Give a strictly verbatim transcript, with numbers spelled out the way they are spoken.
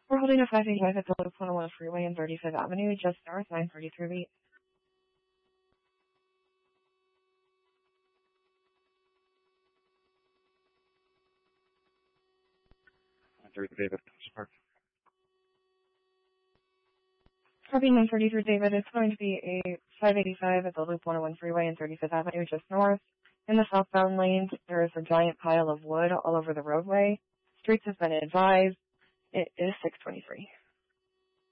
We're holding a five eighty-five at the Loop one oh one Freeway and thirty-fifth Avenue, just north, nine thirty-three beat. David, David, Park. Copy nine thirty-three, David. It's going to be a five eighty-five at the Loop one oh one Freeway and thirty-fifth Avenue, just north. In the southbound lanes, there is a giant pile of wood all over the roadway. Streets have been advised. It is six twenty-three.